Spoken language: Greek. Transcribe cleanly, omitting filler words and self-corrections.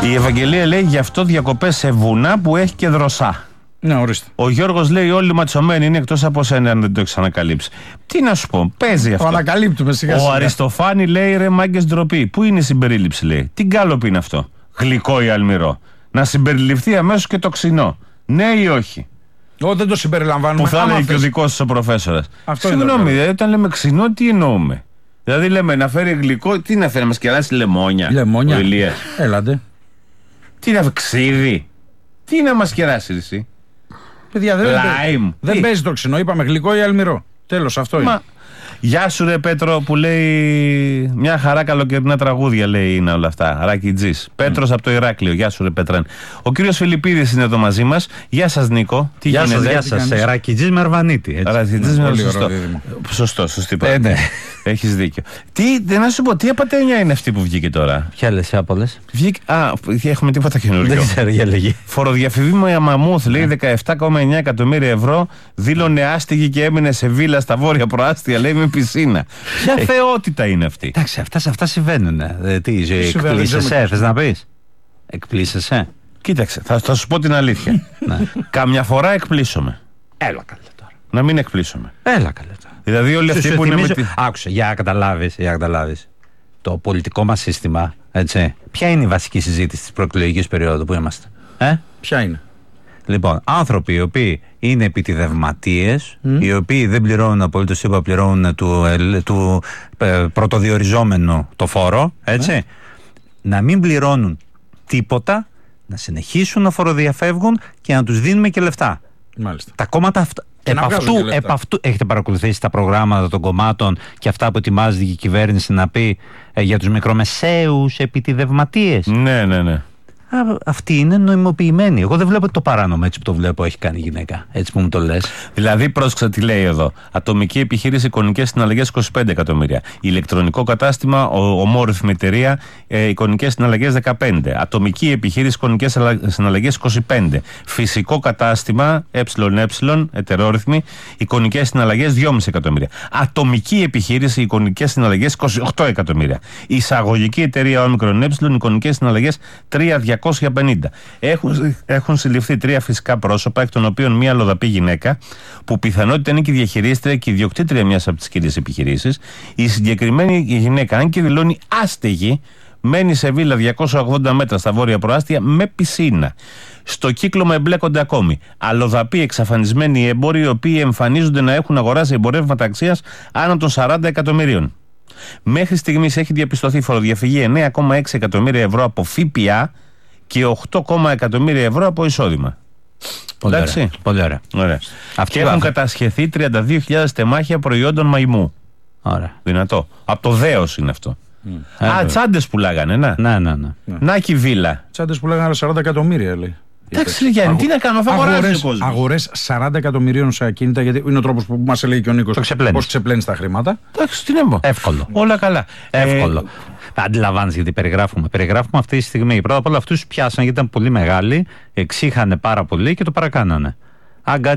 Η Ευαγγελία λέει γι' αυτό διακοπές σε βουνά που έχει και δροσά. Ναι, ορίστε. Ο Γιώργος λέει όλοι οι ματσωμένοι είναι εκτός από σένα αν δεν το έχεις ανακαλύψει. Τι να σου πω, παίζει αυτό. Το ανακαλύπτουμε σιγά-σιγά. Ο Αριστοφάνη λέει ρε μάγκες ντροπή. Πού είναι η συμπερίληψη λέει. Τι γκάλοπ είναι αυτό. Γλυκό ή αλμυρό. Να συμπεριληφθεί αμέσως και το ξινό. Ναι ή όχι. Δεν το συμπεριλαμβάνουμε. Που θα λέει και ο δικός σας ο προφέσορας. Συγγνώμη, όταν λέμε ξινό τι εννοούμε. Δηλαδή λέμε να φέρει γλυκό, τι να φέρει, να μας κεράσει λεμόνια. Λεμόνια. Ο Ηλίας. Έλατε. Τι να ξύδι. Τι να μας κεράσει εσύ. Παιδιά, δεν παίζει το ξινό, είπαμε γλυκό ή αλμυρό. Τέλος, αυτό είναι. Γεια σου ρε Πέτρο που λέει μια χαρά καλοκαιρινά τραγούδια λέει είναι όλα αυτά. Ρακιτζής. Πέτρος από το Ηράκλειο. Γεια σου ρε Πέτραν. Ο κύριος Φιλιππίδης είναι εδώ μαζί μας. Γεια σας Νίκο. Τι γίνεται? Γεια σας. Ρακιτζής με Αρβανίτη. Ρακιτζής με Αρβανίτη. Σωστή πράγμα. Ναι. Έχεις δίκιο. Να σου πω, τι απατένια είναι αυτή που βγήκε τώρα. Ποια λες, από λες? Έχουμε τίποτα καινούργιο. Δεν ξέρω, για λέγει. Φοροδιαφημίμα Μαμούθ λέει 17,9 εκατομμύρια ευρώ. Δήλωνε άστιγη και έμεινε σε βίλα στα βόρεια προάστια λέει με πισίνα. Ποια θεότητα είναι αυτή. Εντάξει, αυτά συμβαίνουν. Τι, εκπλήσεσαι, θες να πεις? Εκπλήσεσαι. Κοίταξε, θα σου πω την αλήθεια. Καμιά φορά εκπλήσωμαι. Έλα καλέ τώρα. Να μην εκπλήσωμαι. Έλα καλέ τώρα. Δηλαδή όλοι αυτοί που είναι. Άκουσε, για να καταλάβεις. Το πολιτικό μας σύστημα, έτσι. Ποια είναι η βασική συζήτηση της προεκλογικής περίοδου που είμαστε? Ποια είναι? Λοιπόν, άνθρωποι οι οποίοι είναι επιτιδευματίες, οι οποίοι δεν πληρώνουν απολύτως τίποτα, πληρώνουν του πρωτοδιοριζόμενου το φόρο, έτσι. Να μην πληρώνουν τίποτα, να συνεχίσουν να φοροδιαφεύγουν και να τους δίνουμε και λεφτά. Μάλιστα. Τα κόμματα αυτά. Επ' αυτού έχετε παρακολουθήσει τα προγράμματα των κομμάτων και αυτά που ετοιμάζει η κυβέρνηση να πει για τους μικρομεσαίους επιτιδευματίες? Ναι. Αυτή είναι νοημοποιημένη. Εγώ δεν βλέπω το παράνομο έτσι που το βλέπω έχει κάνει η γυναίκα. Έτσι που μου το λες. Δηλαδή, πρόσεξα τι λέει εδώ. Ατομική επιχείρηση εικονικές συναλλαγές 25 εκατομμύρια. Ηλεκτρονικό κατάστημα, ομόρυθμη εταιρεία, εικονικές συναλλαγές 15. Ατομική επιχείρηση εικονικές συναλλαγές 25. Φυσικό κατάστημα, ΕΕ, ετερόρυθμη, εικονικές συναλλαγές 2,5 εκατομμύρια. Ατομική επιχείρηση εικονικές συναλλαγές 28 εκατομμύρια. Εισαγωγική εταιρεία ΟΜΕ, εικονικές συναλλαγές 3.250. Έχουν συλληφθεί 3 φυσικά πρόσωπα, εκ των οποίων μία αλλοδαπή γυναίκα, που πιθανότητα είναι και διαχειρίστρια και ιδιοκτήτρια μιας από τις κυρίες επιχειρήσεις. Η συγκεκριμένη γυναίκα, αν και δηλώνει άστεγη, μένει σε βίλα 280 μέτρα στα βόρεια προάστια με πισίνα. Στο κύκλωμα εμπλέκονται ακόμη αλλοδαποί εξαφανισμένοι έμποροι, οι οποίοι εμφανίζονται να έχουν αγοράσει εμπορεύματα αξίας άνω των 40 εκατομμυρίων. Μέχρι στιγμής έχει διαπιστωθεί φοροδιαφυγή 9,6 εκατομμύρια ευρώ από ΦΠΑ και 8,1 εκατομμύρια ευρώ από εισόδημα. Πολύ ωραία. Και έχουν κατασχεθεί 32.000 τεμάχια προϊόντων μαϊμού. Ωραία. Δυνατό. Από το δέος είναι αυτό. Τσάντες πουλάγανε, Ναι. Να και βίλα. Τσάντες πουλάγανε 40 εκατομμύρια λέει. Εντάξει, Γιάννη, τι να κάνουμε, θα αγοράζει ο κόσμος. Αγορές 40 εκατομμυρίων σε ακίνητα, γιατί είναι ο τρόπος που μας έλεγε και ο Νίκος. Πώς ξεπλένεις τα χρήματα. Εντάξει, τι να πω. Εύκολο. Όλα καλά. Εύκολο. Αντιλαμβάνεις γιατί περιγράφουμε. Περιγράφουμε αυτή τη στιγμή. Πρώτα απ' όλα αυτούς τους πιάσαν γιατί ήταν πολύ μεγάλοι, εξήχανε πάρα πολύ και το παρακάνανε.